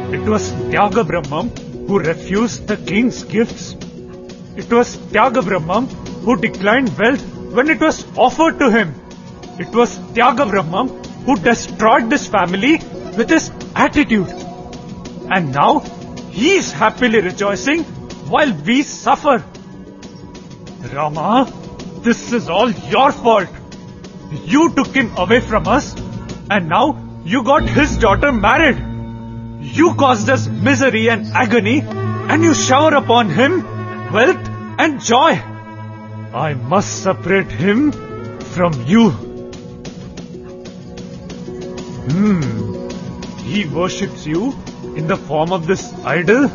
It was Tyagabrahmam who refused the king's gifts. It was Tyagabrahmam who declined wealth when it was offered to him. It was Tyagabrahmam who destroyed this family with his attitude. And now he is happily rejoicing while we suffer. Rama, this is all your fault. You took him away from us and now you got his daughter married. You caused us misery and agony and you shower upon him wealth and joy. I must separate him from you. He worships you in the form of this idol?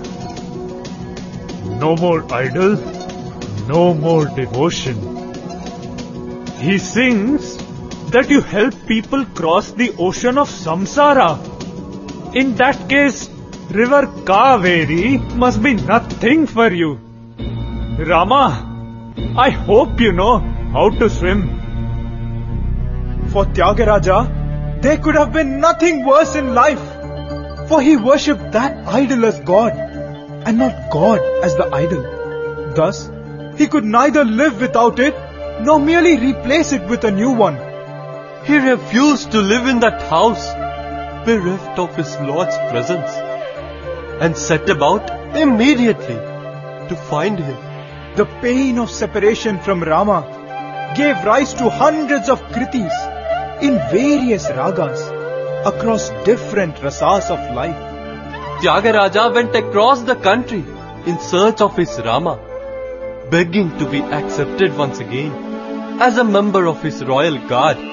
No more idol, no more devotion. He sings that you help people cross the ocean of samsara. In that case, river Kaveri must be nothing for you. Rama, I hope you know how to swim. For Tyagaraja, there could have been nothing worse in life. For he worshipped that idol as God, and not God as the idol. Thus, he could neither live without it, nor merely replace it with a new one. He refused to live in that house, bereft of his Lord's presence, and set about immediately to find him. The pain of separation from Rama gave rise to hundreds of kritis in various ragas across different rasas of life. Tyagaraja went across the country in search of his Rama, begging to be accepted once again as a member of his royal guard.